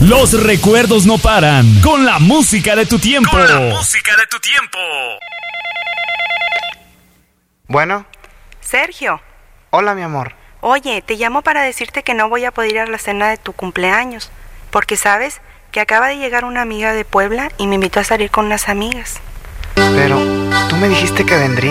Los recuerdos no paran. Con la música de tu tiempo. Con la música de tu tiempo. Bueno. Sergio. Hola, mi amor. Oye, te llamo para decirte que no voy a poder ir a la cena de tu cumpleaños. Porque sabes que acaba de llegar una amiga de Puebla y me invitó a salir con unas amigas. Pero tú me dijiste que vendría.